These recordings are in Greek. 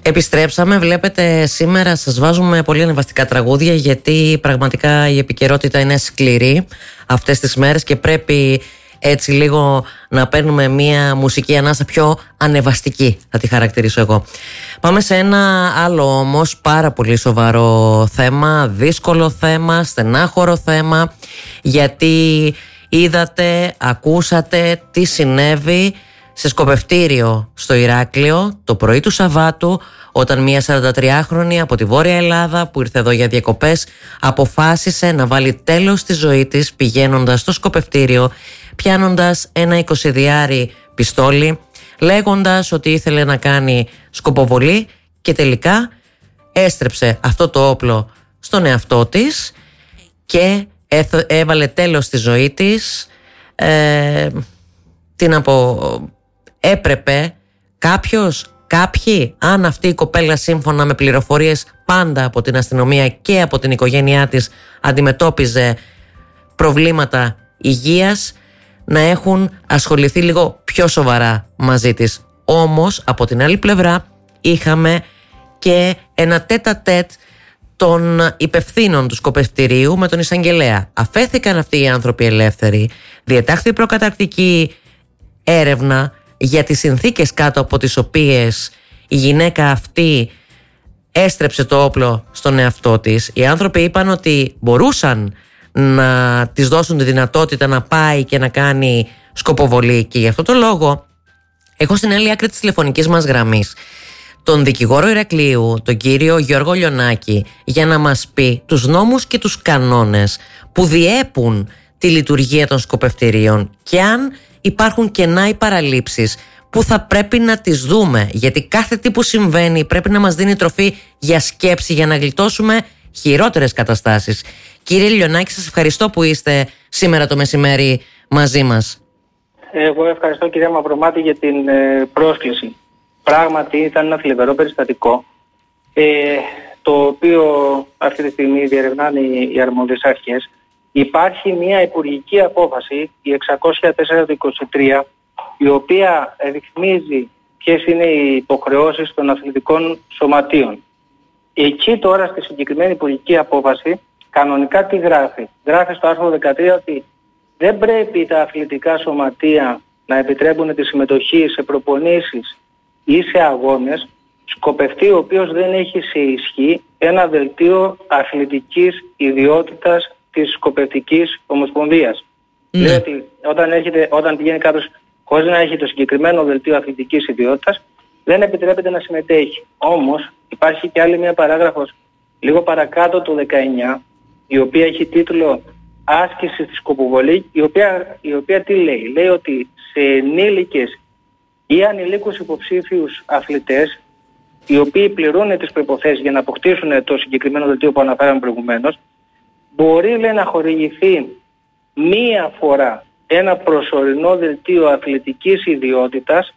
Επιστρέψαμε, βλέπετε σήμερα σας βάζουμε πολύ ανεβαστικά τραγούδια, γιατί πραγματικά η επικαιρότητα είναι σκληρή αυτές τις μέρες και πρέπει έτσι λίγο να παίρνουμε μια μουσική ανάσα πιο ανεβαστική, θα τη χαρακτηρίσω εγώ. Πάμε σε ένα άλλο όμως πάρα πολύ σοβαρό θέμα, δύσκολο θέμα, στενάχωρο θέμα, γιατί είδατε, ακούσατε τι συνέβη σε σκοπευτήριο στο Ηράκλειο το πρωί του Σαββάτου, όταν μια 43χρονη από τη Βόρεια Ελλάδα που ήρθε εδώ για διακοπές αποφάσισε να βάλει τέλος στη ζωή της πηγαίνοντας στο σκοπευτήριο, πιάνοντας ένα 22 πιστόλι, λέγοντας ότι ήθελε να κάνει σκοποβολή και τελικά έστρεψε αυτό το όπλο στον εαυτό της και έβαλε τέλος στη ζωή της. Τι να πω, έπρεπε κάποιοι, αν αυτή η κοπέλα σύμφωνα με πληροφορίες πάντα από την αστυνομία και από την οικογένειά της αντιμετώπιζε προβλήματα υγείας, να έχουν ασχοληθεί λίγο πιο σοβαρά μαζί της. Όμως από την άλλη πλευρά είχαμε και ένα τέτα-τέτ των υπευθύνων του σκοπευτηρίου με τον εισαγγελέα. Αφέθηκαν αυτοί οι άνθρωποι ελεύθεροι, διετάχθη προκαταρκτική έρευνα για τις συνθήκες κάτω από τις οποίες η γυναίκα αυτή έστρεψε το όπλο στον εαυτό της. Οι άνθρωποι είπαν ότι μπορούσαν να της δώσουν τη δυνατότητα να πάει και να κάνει σκοποβολή, και γι' αυτό το λόγο έχω στην άλλη άκρη της τηλεφωνικής μας γραμμής τον δικηγόρο Ηρακλείου, τον κύριο Γιώργο Λιονάκη, για να μας πει τους νόμους και τους κανόνες που διέπουν τη λειτουργία των σκοπευτηρίων και αν υπάρχουν κενά ή παραλήψεις που θα πρέπει να τις δούμε, γιατί κάθε τι που συμβαίνει πρέπει να μας δίνει τροφή για σκέψη, για να γλιτώσουμε χειρότερες καταστάσεις. Κύριε Λιονάκη, σας ευχαριστώ που είστε σήμερα το μεσημέρι μαζί μας. Εγώ ευχαριστώ, κυρία Μαυρομάτη, για την πρόσκληση. Πράγματι ήταν ένα θλιβερό περιστατικό, το οποίο αυτή τη στιγμή διερευνάνε οι αρμόδιες αρχές. Υπάρχει μια υπουργική απόφαση, η 604 του 23, η οποία ρυθμίζει ποιες είναι οι υποχρεώσεις των αθλητικών σωματείων. Εκεί τώρα στη συγκεκριμένη υπουργική απόφαση κανονικά τι γράφει? Γράφει στο άρθρο 13 ότι δεν πρέπει τα αθλητικά σωματεία να επιτρέπουν τη συμμετοχή σε προπονήσεις ή σε αγώνες σκοπευτή ο οποίος δεν έχει σε ισχύ ένα δελτίο αθλητικής ιδιότητας της σκοπευτικής ομοσπονδίας. Λέει ότι όταν πηγαίνει κάποιος χωρίς να έχει το συγκεκριμένο δελτίο αθλητικής ιδιότητας, δεν επιτρέπεται να συμμετέχει. Όμως υπάρχει και άλλη μια παράγραφος λίγο παρακάτω το 19, η οποία έχει τίτλο «Άσκηση στη σκοποβολή», η οποία τι λέει? Λέει ότι σε ενήλικες ή ανηλίκους υποψήφιους αθλητές, οι οποίοι πληρούν τις προϋποθέσεις για να αποκτήσουν το συγκεκριμένο δελτίο που αναφέραμε προηγουμένως, μπορεί, λέει, να χορηγηθεί μία φορά ένα προσωρινό δελτίο αθλητικής ιδιότητας,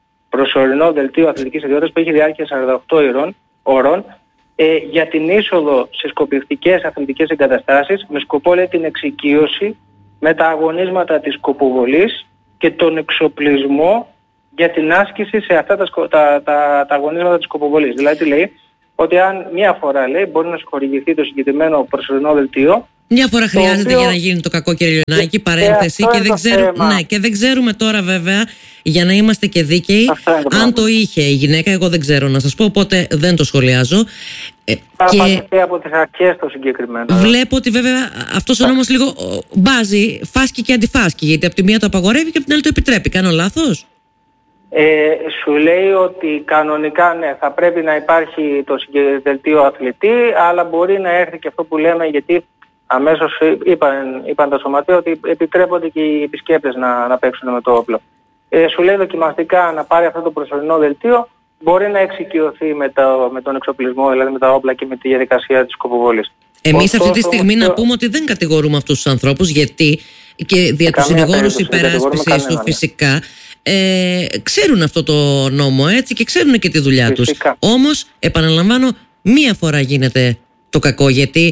που έχει διάρκεια 48 ώρων, για την είσοδο σε σκοπευτικές αθλητικές εγκαταστάσεις με σκοπό, λέει, την εξοικείωση με τα αγωνίσματα της σκοποβολής και τον εξοπλισμό για την άσκηση σε αυτά τα αγωνίσματα της σκοποβολής. Δηλαδή λέει ότι αν μία φορά, λέει, μπορεί να σου χορηγηθεί το συγκεκριμένο προσωρινό δελτίο. Μια φορά χρειάζεται για να γίνει το κακό, κύριε Λιονάκη, παρένθεση, και δεν ξέρουμε τώρα βέβαια, για να είμαστε και δίκαιοι, αν το είχε η γυναίκα, εγώ δεν ξέρω να σας πω, οπότε δεν το σχολιάζω. Και από τις αρχές το συγκεκριμένο. Βλέπω ότι βέβαια αυτός ο νόμος λίγο μπάζει, φάσκει και αντιφάσκει, γιατί από τη μία το απαγορεύει και από την άλλη το επιτρέπει. Κάνω λάθος? Σου λέει ότι κανονικά ναι, θα πρέπει να υπάρχει το δελτίο αθλητή, αλλά μπορεί να έρθει και αυτό που λέμε, γιατί αμέσως είπαν τα σωματεία ότι επιτρέπονται και οι επισκέπτες να παίξουν με το όπλο. Σου λέει δοκιμαστικά να πάρει αυτό το προσωρινό δελτίο, μπορεί να εξοικειωθεί με τον εξοπλισμό, δηλαδή με τα όπλα και με τη διαδικασία της σκοποβολής. Εμείς αυτή τη στιγμή να πούμε ότι δεν κατηγορούμε αυτούς τους ανθρώπους, γιατί και δια του συνηγόρου υπεράσπισης του φυσικά ξέρουν αυτό το νόμο, έτσι, και ξέρουν και τη δουλειά τους. Όμως, επαναλαμβάνω, μία φορά γίνεται το κακό, γιατί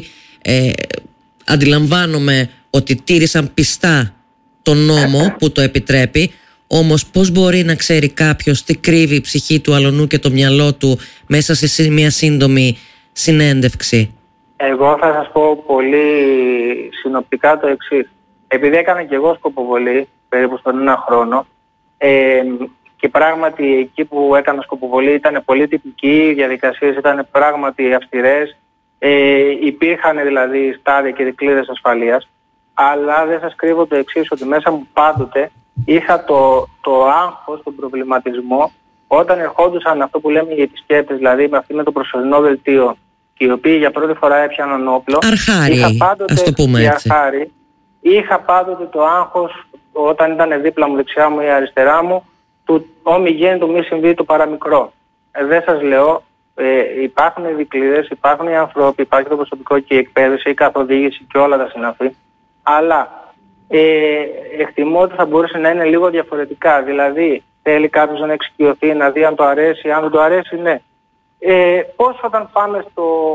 αντιλαμβάνομαι ότι τήρησαν πιστά τον νόμο που το επιτρέπει, Όμως πώς μπορεί να ξέρει κάποιος τι κρύβει η ψυχή του αλωνού και το μυαλό του μέσα σε μια σύντομη συνέντευξη? Εγώ θα σας πω πολύ συνοπτικά το εξής. Επειδή έκανα και εγώ σκοποβολή περίπου στον ένα χρόνο, και πράγματι εκεί που έκανα σκοποβολή ήταν πολύ τυπική, οι διαδικασίες ήταν πράγματι αυστηρές, υπήρχαν δηλαδή στάδια και δικλείδες ασφαλείας, αλλά δεν σας κρύβω το εξής, ότι μέσα μου πάντοτε είχα το άγχος, τον προβληματισμό, όταν ερχόντουσαν αυτό που λέμε οι επισκέπτες, δηλαδή με αυτοί με το προσωρινό δελτίο, οι οποίοι για πρώτη φορά έπιαναν όπλο. Αρχάρι, ας το πούμε έτσι. Είχα πάντοτε το άγχος, όταν ήταν δίπλα μου, δεξιά μου ή αριστερά μου, του «Όμοι γέννητο μη συμβεί το παραμικρό». Δεν σας λέω, υπάρχουν οι δικλείδες, υπάρχουν οι άνθρωποι, υπάρχει το προσωπικό και η εκπαίδευση, η καθοδήγηση και όλα τα συναφή, αλλά εκτιμώ ότι θα μπορούσε να είναι λίγο διαφορετικά. Δηλαδή, θέλει κάποιος να εξοικειωθεί, να δει αν το αρέσει, αν δεν το αρέσει, ναι. Πώς όταν πάμε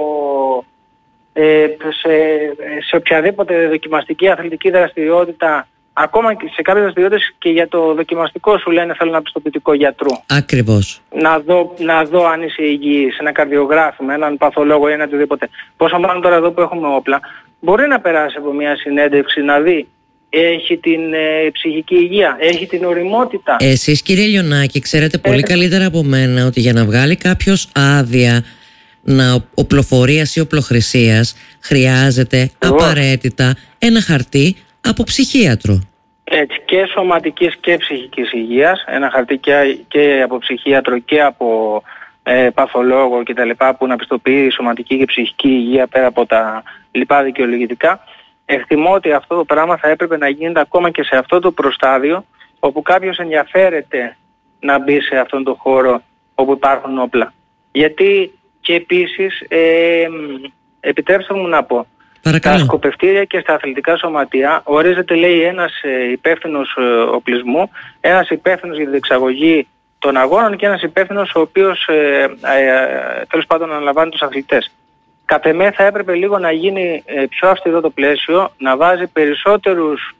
σε οποιαδήποτε δοκιμαστική αθλητική δραστηριότητα, ακόμα και σε κάποιες δραστηριότητες και για το δοκιμαστικό σου λένε θέλω ένα πιστοποιητικό γιατρού. Ακριβώς. Να δω αν είσαι υγιής, ένα καρδιογράφημα, έναν παθολόγο ή ένα οτιδήποτε. Πόσο μάλλον τώρα εδώ που έχουμε όπλα, μπορεί να περάσει από μια συνέντευξη να δει. Έχει την ψυχική υγεία, έχει την ωριμότητα. Εσείς κύριε Λιονάκη ξέρετε πολύ καλύτερα από μένα ότι για να βγάλει κάποιος άδεια οπλοφορίας ή οπλοχρησίας χρειάζεται απαραίτητα ένα χαρτί από ψυχίατρο. Έτσι, και σωματικής και ψυχικής υγείας, ένα χαρτί και από ψυχίατρο και από παθολόγο κτλ. Που να πιστοποιεί η σωματική και ψυχική υγεία πέρα από τα λοιπά δικαιολογητικά. Εκτιμώ ότι αυτό το πράγμα θα έπρεπε να γίνεται ακόμα και σε αυτό το προστάδιο, όπου κάποιος ενδιαφέρεται να μπει σε αυτόν τον χώρο όπου υπάρχουν όπλα. Γιατί και επίσης, επιτρέψτε μου να πω, παρακαλώ. Στα σκοπευτήρια και στα αθλητικά σωματεία ορίζεται, λέει, ένας υπεύθυνος οπλισμού, ένας υπεύθυνος για την εξαγωγή των αγώνων και ένας υπεύθυνος ο οποίος τέλος πάντων αναλαμβάνει τους αθλητές. Κατ' εμέ θα έπρεπε λίγο να γίνει πιο αυστηρό το πλαίσιο, να βάζει περισσότερους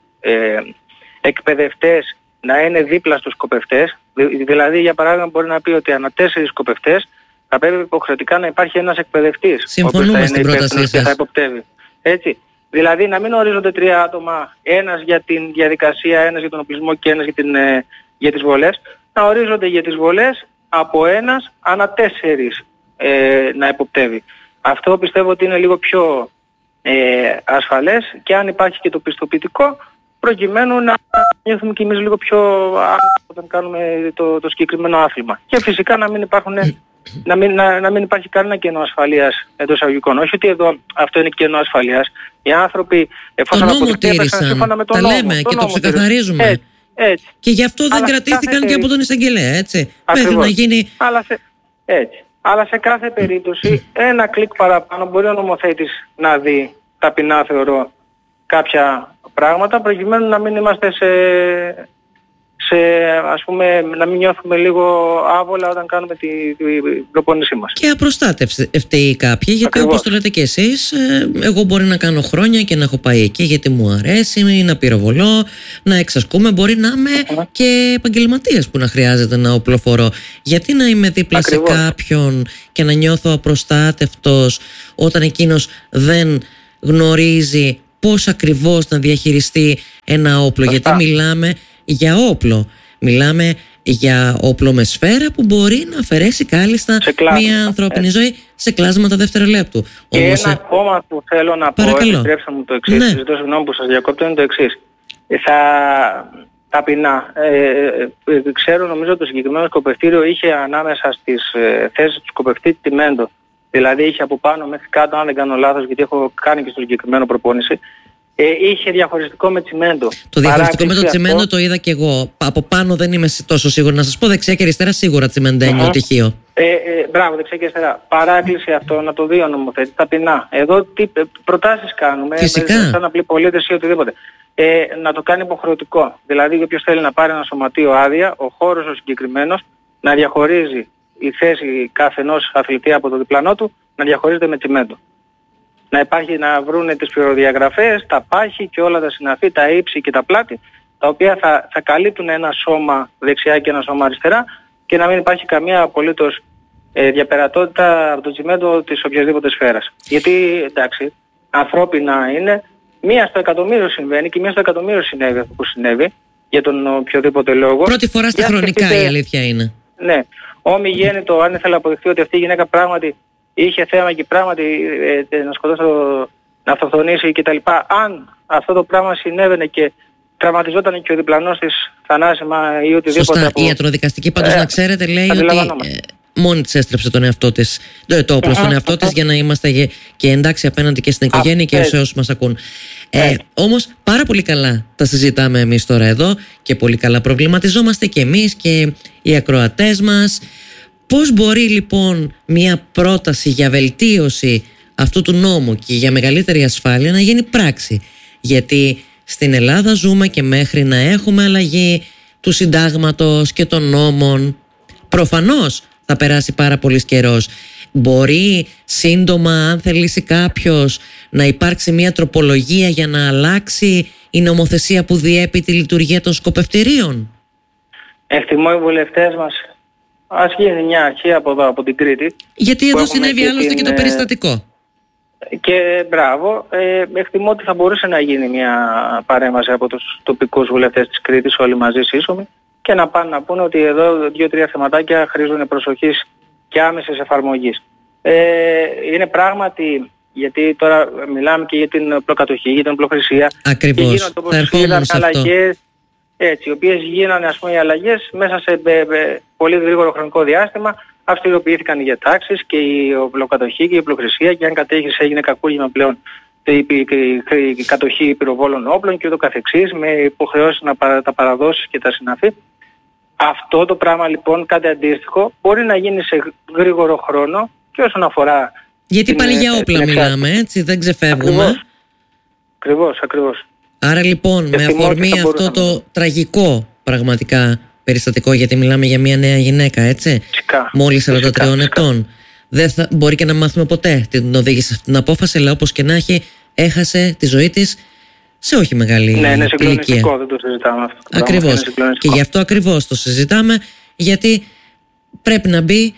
εκπαιδευτές να είναι δίπλα στους σκοπευτές. Δηλαδή, για παράδειγμα, μπορεί να πει ότι ανά 4 σκοπευτές θα πρέπει υποχρεωτικά να υπάρχει ένας εκπαιδευτής. Συμφωνούμε στην πρότασή σας. Και θα υποπτεύει. Έτσι. Δηλαδή, να μην ορίζονται 3 άτομα, ένας για την διαδικασία, ένας για τον οπλισμό και ένας για τις βολές. Να ορίζονται για τις βολές από ένας ανά 4 να υποπτεύει. Αυτό πιστεύω ότι είναι λίγο πιο ασφαλές, και αν υπάρχει και το πιστοποιητικό, προκειμένου να νιώθουμε κι εμείς λίγο πιο όταν κάνουμε το συγκεκριμένο άθλημα. Και φυσικά να μην υπάρχει κανένα κενό ασφαλείας εντός εισαγωγικών. Όχι ότι εδώ αυτό είναι κενό ασφαλείας. Οι άνθρωποι, εφόσον αποδειχτεί, έπαιξαν σύμφωνα με τον νόμο. Τα λέμε και το ξεκαθαρίζουμε. Έτσι. Και γι' αυτό δεν κρατήθηκαν και από τον εισαγγελέα, έτσι. Πρέπει να γίνει... Αλλά σε κάθε περίπτωση ένα κλικ παραπάνω μπορεί ο νομοθέτης να δει ταπεινά, θεωρώ, κάποια πράγματα, προκειμένου να μην είμαστε ας πούμε, να μην νιώθουμε λίγο άβολα όταν κάνουμε την προπόνησή μας. Και απροστάτευτοι κάποιοι, γιατί όπως το λέτε και εσείς, εγώ μπορεί να κάνω χρόνια και να έχω πάει εκεί γιατί μου αρέσει, να πυροβολώ, να εξασκούμε, μπορεί να είμαι και επαγγελματίας που να χρειάζεται να οπλοφορώ. Γιατί να είμαι δίπλα σε κάποιον και να νιώθω απροστάτευτος όταν εκείνος δεν γνωρίζει πώς ακριβώς να διαχειριστεί ένα όπλο? Γιατί μιλάμε για όπλο. Μιλάμε για όπλο με σφαίρα που μπορεί να αφαιρέσει κάλλιστα μια ανθρώπινη ζωή σε κλάσματα δευτερολέπτου. Και όμως, ένα ακόμα που θέλω να πω, επιτρέψτε μου το εξής, ζητώ συγγνώμη που σας διακόπτω, είναι το εξής. Ταπεινά, ξέρω, νομίζω το συγκεκριμένο σκοπευτήριο είχε ανάμεσα στις θέσεις του σκοπευτή τσιμέντο. Δηλαδή είχε από πάνω μέχρι κάτω, αν δεν κάνω λάθος, γιατί έχω κάνει και στο συγκεκριμένο προπόνηση, είχε διαχωριστικό με τσιμέντο. Το διαχωριστικό με το τσιμέντο το είδα και εγώ. Από πάνω δεν είμαι τόσο σίγουρη. Να σας πω, δεξιά και αριστερά σίγουρα τσιμεντένιο τυχείο. Μπράβο, δεξιά και αριστερά. Παράκληση αυτό να το δει ο νομοθέτης ταπεινά. Εδώ τι προτάσεις κάνουμε, σαν απλοί πολίτες ή οτιδήποτε. Να το κάνει υποχρεωτικό. Δηλαδή, όποιος θέλει να πάρει ένα σωματείο άδεια, ο χώρος ο συγκεκριμένος να διαχωρίζει η θέση καθενός αθλητή από το διπλανό του, να διαχωρίζεται με τσιμέντο. Να βρούνε τις πληροδιαγραφές, τα πάχη και όλα τα συναφή, τα ύψη και τα πλάτη, τα οποία θα καλύπτουν ένα σώμα δεξιά και ένα σώμα αριστερά και να μην υπάρχει καμία απολύτως διαπερατότητα από το τσιμέντο της οποιασδήποτε σφαίρας. Γιατί, εντάξει, ανθρώπινα είναι, μία στο εκατομμύριο συμβαίνει και μία στο εκατομμύριο συνέβη αυτό που συνέβη, για τον οποιοδήποτε λόγο. Πρώτη φορά στα χρονικά η αλήθεια είναι. Ναι. Όμοι γέννητο, αν ήθελα να αποδειχθεί ότι αυτή η γυναίκα πράγματι είχε θέμα και πράγματι να σκοτώσει, να αυτοκτονήσει κτλ. Αν αυτό το πράγμα συνέβαινε και τραυματιζόταν και ο διπλανός της θανάσιμα ή οτιδήποτε. Σωστά. Η ιατροδικαστική πάντως να ξέρετε λέει ότι μόνη της έστρεψε τον εαυτό της, το όπλο στον εαυτό της για να είμαστε και εντάξει απέναντι και στην οικογένεια και σε όσους μας ακούν. Όμως πάρα πολύ καλά τα συζητάμε εμείς τώρα εδώ και πολύ καλά προβληματιζόμαστε και εμείς και οι ακροατές μας. Πώς μπορεί λοιπόν μια πρόταση για βελτίωση αυτού του νόμου και για μεγαλύτερη ασφάλεια να γίνει πράξη? Γιατί στην Ελλάδα ζούμε και μέχρι να έχουμε αλλαγή του συντάγματος και των νόμων προφανώς θα περάσει πάρα πολύς καιρός. Μπορεί σύντομα, αν θελήσει κάποιος, να υπάρξει μια τροπολογία για να αλλάξει η νομοθεσία που διέπει τη λειτουργία των σκοπευτηρίων? Εκτιμώ οι βουλευτές μας, ας γίνει μια αρχή από εδώ, από την Κρήτη. Γιατί εδώ συνέβη άλλωστε και το περιστατικό. Και μπράβο, εκτιμώ ότι θα μπορούσε να γίνει μια παρέμβαση από τους τοπικούς βουλευτές της Κρήτης, όλοι μαζί σύσσωμοι, και να πάνε να πούνε ότι εδώ 2-3 θεματάκια χρήζουν προσοχής και άμεσης εφαρμογής. Είναι πράγματι, γιατί τώρα μιλάμε και για την οπλοκατοχή, για την οπλοχρησία. Ακριβώς, και γίνονται όπως είδαμε αλλαγές, έτσι, οι οποίες γίνανε ας πούμε οι αλλαγές μέσα σε πολύ γρήγορο χρονικό διάστημα. Αυστηροποιήθηκαν οι διατάξεις και η οπλοκατοχή και η οπλοχρησία και αν κατέχεις έγινε κακούργημα πλέον η κατοχή πυροβόλων όπλων και ούτω καθεξής, με υποχρεώσεις να τα παραδώσεις και τα συναφή. Αυτό το πράγμα λοιπόν, κάτι αντίστοιχο, μπορεί να γίνει σε γρήγορο χρόνο και όσον αφορά... Γιατί πάλι για όπλα μιλάμε, έτσι, δεν ξεφεύγουμε. Ακριβώς. Άρα λοιπόν, με αφορμή αυτό το τραγικό πραγματικά περιστατικό, γιατί μιλάμε για μια νέα γυναίκα, έτσι, μόλις 43 ετών. Δεν θα, μπορεί και να μάθουμε ποτέ την οδήγησε αυτή την απόφαση, αλλά όπως και να έχει, έχασε τη ζωή της σε όχι μεγάλη ηλικία. Ναι, συγκλονιστικό, δεν το συζητάμε αυτό. Ακριβώς. Και γι' αυτό ακριβώς το συζητάμε, γιατί πρέπει να μπει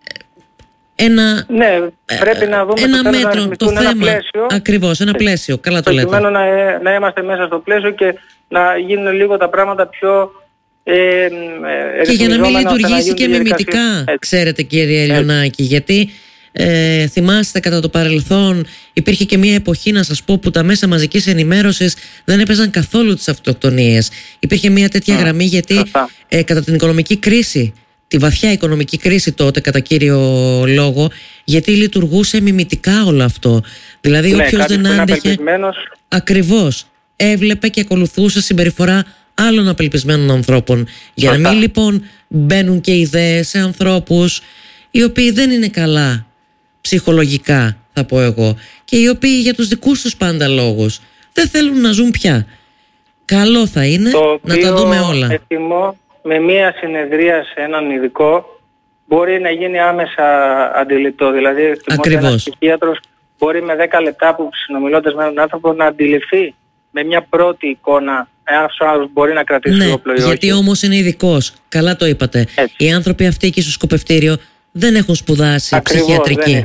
πρέπει να δούμε ένα μέτρο, το θέμα. Ένα πλαίσιο, ακριβώς, ένα πλαίσιο. Καλά το λέτε. Προκειμένου να είμαστε μέσα στο πλαίσιο και να γίνουν λίγο τα πράγματα πιο... και για να μην λειτουργήσει και μιμητικά, ξέρετε κύριε Λιονάκη, γιατί θυμάστε κατά το παρελθόν υπήρχε και μια εποχή, να σας πω, που τα μέσα μαζικής ενημέρωσης δεν έπαιζαν καθόλου τις αυτοκτονίες. Υπήρχε μια τέτοια γραμμή γιατί κατά την οικονομική κρίση, τη βαθιά οικονομική κρίση τότε κατά κύριο λόγο, γιατί λειτουργούσε μιμητικά όλο αυτό. Δηλαδή όποιος δεν άντεχε, ακριβώς, έβλεπε και ακολουθούσε συμπεριφορά άλλων απελπισμένων ανθρώπων. Για να μην λοιπόν μπαίνουν και ιδέες σε ανθρώπους οι οποίοι δεν είναι καλά ψυχολογικά, θα πω εγώ, και οι οποίοι για τους δικούς τους πάντα λόγους δεν θέλουν να ζουν πια. Καλό θα είναι να τα δούμε όλα. Εκτιμώ με μία συνεδρία σε έναν ειδικό μπορεί να γίνει άμεσα αντιληπτό. Δηλαδή εκτιμώ ότι ένας ψυχίατρος μπορεί με 10 λεπτά που συνομιλώντας με έναν άνθρωπο να αντιληφθεί με μια πρώτη εικόνα εάν αυτός ο άνθρωπος μπορεί να κρατήσει το όπλο ή όχι. Γιατί όμως είναι ειδικός. Καλά το είπατε. Έτσι. Οι άνθρωποι αυτοί εκεί στο σκοπευτήριο δεν έχουν σπουδάσει ψυχιατρική.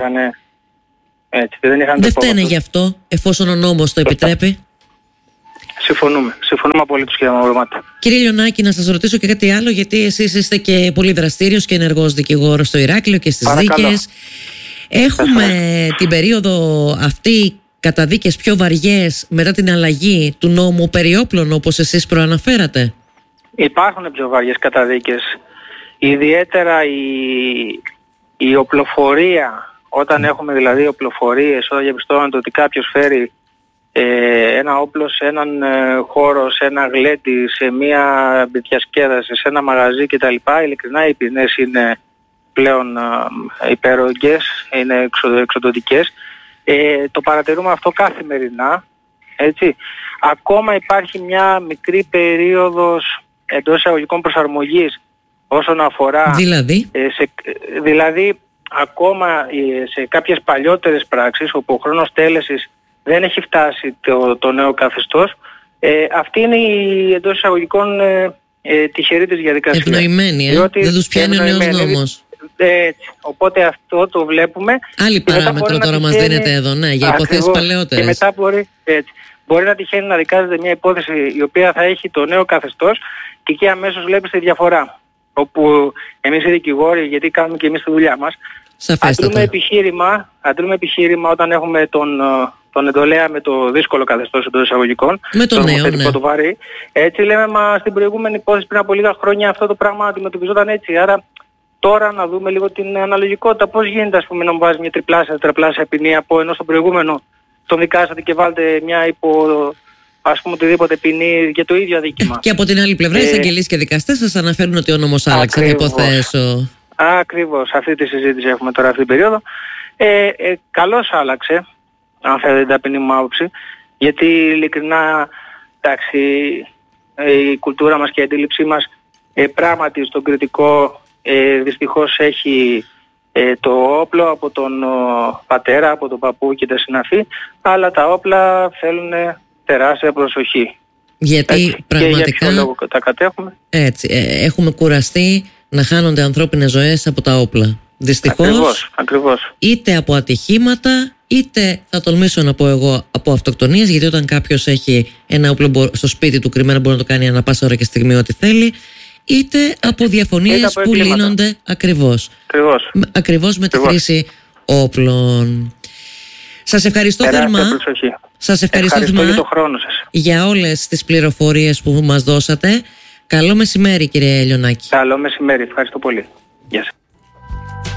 Δεν φταίνε γι' αυτό, εφόσον ο νόμος το επιτρέπει. Συμφωνούμε απολύτως, κύριε Μαυρομάτη. Κύριε Λιονάκη, να σας ρωτήσω και κάτι άλλο, γιατί εσείς είστε και πολύ δραστήριος και ενεργός δικηγόρος στο Ηράκλειο και στις δίκες. Έχουμε την περίοδο αυτή καταδίκες πιο βαριές μετά την αλλαγή του νόμου περί όπλων, όπως εσείς προαναφέρατε? Υπάρχουν πιο βαριές καταδίκες. Ιδιαίτερα η οπλοφορία, όταν έχουμε δηλαδή οπλοφορίες, όταν διαπιστώνεται ότι κάποιος φέρει ένα όπλο σε έναν χώρο, σε ένα γλέντι, σε μια διασκέδαση, σε ένα μαγαζί κτλ. Ειλικρινά οι ποινές είναι πλέον υπέρογγες, είναι εξοντωτικές. Το παρατηρούμε αυτό καθημερινά, έτσι. Ακόμα υπάρχει μια μικρή περίοδος εντός εισαγωγικών προσαρμογής όσον αφορά... Δηλαδή ακόμα σε κάποιες παλιότερες πράξεις όπου ο χρόνος τέλεσης δεν έχει φτάσει το νέο καθεστώς, Αυτή είναι η εντός εισαγωγικών τυχερή της διαδικασία. Ευνοημένη, δεν τους πιάνει ο νέος νόμος. Οπότε αυτό το βλέπουμε. Άλλη παράμετρο τώρα μας δίνεται εδώ, ναι, για υποθέσεις παλαιότερες. Και μετά μπορεί να τυχαίνει να δικάζεται μια υπόθεση η οποία θα έχει το νέο καθεστώς και εκεί αμέσως βλέπεις τη διαφορά. Όπου εμείς οι δικηγόροι, γιατί κάνουμε και εμείς τη δουλειά μας, αντλούμε επιχείρημα όταν έχουμε τον εντολέα με το δύσκολο καθεστώς εντός εισαγωγικών, με το νέο, ναι. Το βαρύ. Έτσι λέμε, μα στην προηγούμενη υπόθεση πριν από λίγα χρόνια αυτό το πράγμα αντιμετωπιζόταν έτσι. Άρα τώρα να δούμε λίγο την αναλογικότητα. Πώς γίνεται, ας πούμε, να μου βάζει μια τριπλάσια, τετραπλάσια ποινή από ενώ στον προηγούμενο τον δικάσατε και βάλτε μια ας πούμε, οτιδήποτε ποινή για το ίδιο αδίκημα. Και από την άλλη πλευρά, οι εισαγγελείς και δικαστές σας αναφέρουν ότι ο νόμος άλλαξε, να υποθέσω. Ακριβώς. Αυτή τη συζήτηση έχουμε τώρα αυτή την περίοδο. Καλώς άλλαξε, αν θέλετε την ταπεινή μου άποψη, γιατί ειλικρινά, εντάξει, η κουλτούρα μας και η αντίληψή μας πράγματι στον κριτικό δυστυχώς έχει το όπλο από τον πατέρα, από τον παππού και τα συναφή, αλλά τα όπλα θέλουν τεράστια προσοχή. Γιατί έτσι, πραγματικά και για ποιο λόγο τα κατέχουμε. Έτσι, έχουμε κουραστεί να χάνονται ανθρώπινες ζωές από τα όπλα. Δυστυχώς, ακριβώς. Είτε από ατυχήματα, είτε θα τολμήσω να πω εγώ από αυτοκτονίες, γιατί όταν κάποιος έχει ένα όπλο στο σπίτι του κρυμμένο μπορεί να το κάνει ανά πάσα ώρα και στιγμή ό,τι θέλει, είτε από διαφωνίες που λύνονται ακριβώς με τη χρήση όπλων. Σας ευχαριστώ θερμά. Σας ευχαριστώ για το χρόνο σας. Για όλες τις πληροφορίες που μας δώσατε. Καλό μεσημέρι, κύριε Λιονάκη. Καλό μεσημέρι. Ευχαριστώ πολύ. Γεια σας.